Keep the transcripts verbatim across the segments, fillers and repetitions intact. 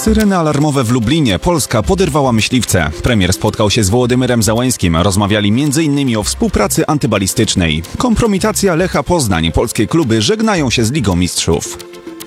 Syreny alarmowe w Lublinie. Polska poderwała myśliwce. Premier spotkał się z Wołodymyrem Zełańskim. Rozmawiali między innymi o współpracy antybalistycznej. Kompromitacja Lecha Poznań. Polskie kluby żegnają się z Ligą Mistrzów.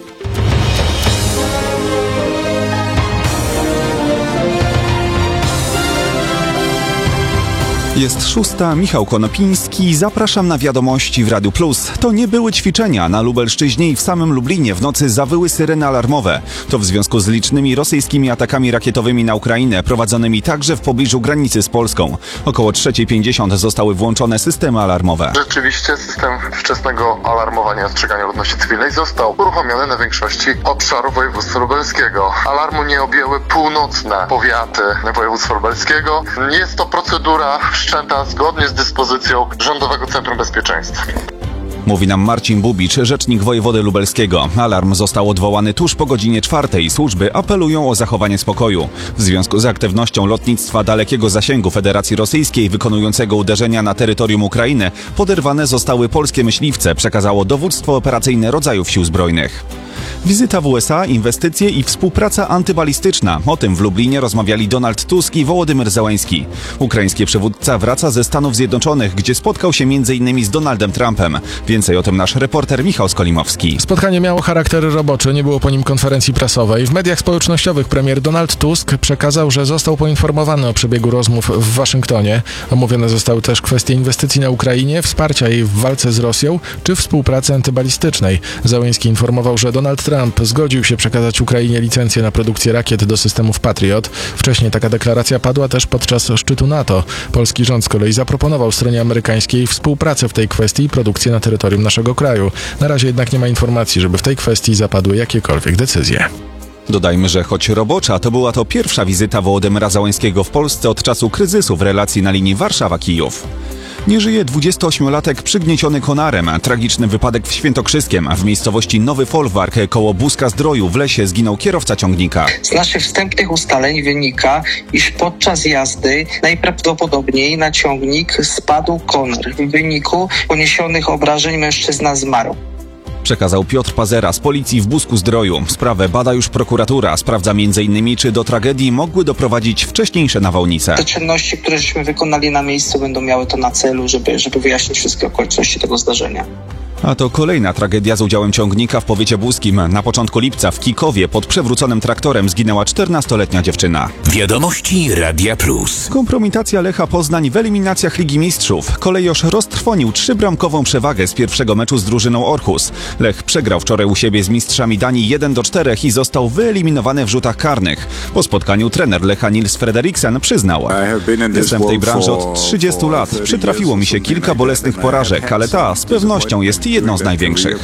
Jest szósta, Michał Konopiński. Zapraszam na wiadomości w Radiu Plus. To nie były ćwiczenia. Na Lubelszczyźnie i w samym Lublinie w nocy zawyły syreny alarmowe. To w związku z licznymi rosyjskimi atakami rakietowymi na Ukrainę, prowadzonymi także w pobliżu granicy z Polską. Około trzecia pięćdziesiąt zostały włączone systemy alarmowe. Rzeczywiście system wczesnego alarmowania i ostrzegania ludności cywilnej został uruchomiony na większości obszarów województwa lubelskiego. Alarmu nie objęły północne powiaty województwa lubelskiego. Jest to procedura wszczęta zgodnie z dyspozycją Rządowego Centrum Bezpieczeństwa. Mówi nam Marcin Bubicz, rzecznik wojewody lubelskiego. Alarm został odwołany tuż po godzinie czwartej. Służby apelują o zachowanie spokoju. W związku z aktywnością lotnictwa dalekiego zasięgu Federacji Rosyjskiej wykonującego uderzenia na terytorium Ukrainy poderwane zostały polskie myśliwce, przekazało dowództwo operacyjne rodzajów sił zbrojnych. Wizyta w U S A, inwestycje i współpraca antybalistyczna. O tym w Lublinie rozmawiali Donald Tusk i Wołodymyr Zełański. Ukraiński przywódca wraca ze Stanów Zjednoczonych, gdzie spotkał się między innymi z Donaldem Trumpem. Więcej o tym nasz reporter Michał Skolimowski. Spotkanie miało charakter roboczy, nie było po nim konferencji prasowej. W mediach społecznościowych premier Donald Tusk przekazał, że został poinformowany o przebiegu rozmów w Waszyngtonie. Omówione zostały też kwestie inwestycji na Ukrainie, wsparcia jej w walce z Rosją czy współpracy antybalistycznej. Zełański informował, że Donald Trump zgodził się przekazać Ukrainie licencję na produkcję rakiet do systemów Patriot. Wcześniej taka deklaracja padła też podczas szczytu NATO. Polski rząd z kolei zaproponował stronie amerykańskiej współpracę w tej kwestii i produkcję na terytorium naszego kraju. Na razie jednak nie ma informacji, żeby w tej kwestii zapadły jakiekolwiek decyzje. Dodajmy, że choć robocza, to była to pierwsza wizyta Wołodymyra Zełańskiego w Polsce od czasu kryzysu w relacji na linii Warszawa-Kijów. Nie żyje dwudziestoośmiolatek przygnieciony konarem. Tragiczny wypadek w Świętokrzyskiem. W miejscowości Nowy Folwark koło Buska-Zdroju w lesie zginął kierowca ciągnika. Z naszych wstępnych ustaleń wynika, iż podczas jazdy najprawdopodobniej na ciągnik spadł konar. W wyniku poniesionych obrażeń mężczyzna zmarł. Przekazał Piotr Pazera z policji w Busku-Zdroju. Sprawę bada już prokuratura. Sprawdza między innymi, czy do tragedii mogły doprowadzić wcześniejsze nawałnice. Te czynności, które żeśmy wykonali na miejscu, będą miały to na celu, żeby, żeby wyjaśnić wszystkie okoliczności tego zdarzenia. A to kolejna tragedia z udziałem ciągnika w powiecie buskim. Na początku lipca w Kikowie pod przewróconym traktorem zginęła czternastoletnia dziewczyna. Wiadomości Radia Plus. Kompromitacja Lecha Poznań w eliminacjach Ligi Mistrzów. Kolejorz roztrwonił trzybramkową przewagę z pierwszego meczu z drużyną Orhus. Lech przegrał wczoraj u siebie z mistrzami Danii jeden do czterech i został wyeliminowany w rzutach karnych. Po spotkaniu trener Lecha Nils Frederiksen przyznał: Jestem w tej branży od trzydziestu lat. Przytrafiło mi się kilka bolesnych porażek, ale ta z pewnością jest jedną z największych.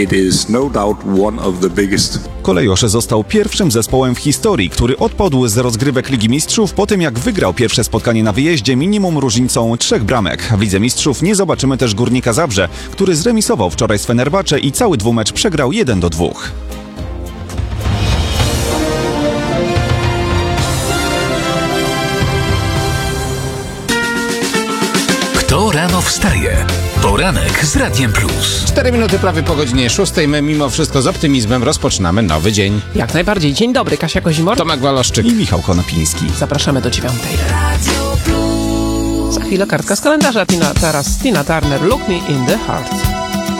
Kolejorz został pierwszym zespołem w historii, który odpadł z rozgrywek Ligi Mistrzów po tym, jak wygrał pierwsze spotkanie na wyjeździe minimum różnicą trzech bramek. W Lidze Mistrzów nie zobaczymy też Górnika Zabrze, który zremisował wczoraj z Fenerbahce i cały dwumecz przegrał jeden do dwóch. Kto rano wstaje? Poranek z Radiem Plus. Cztery minuty prawie po godzinie szóstej. My mimo wszystko z optymizmem rozpoczynamy nowy dzień. Jak najbardziej. Dzień dobry, Kasia Kozimor, Tomek Waloszczyk i Michał Konopiński. Zapraszamy do dziewiątej. Za chwilę kartka z kalendarza. Tina, teraz Tina Turner, Look Me in the Heart.